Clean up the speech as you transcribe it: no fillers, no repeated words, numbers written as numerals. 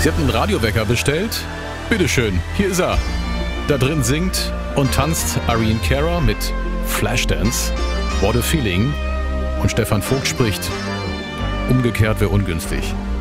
Sie hat einen Radiowecker bestellt. Bitteschön, hier ist er. Da drin singt und tanzt Irene Cara mit Flashdance, What a Feeling. Und Stefan Vogt spricht, umgekehrt wäre ungünstig.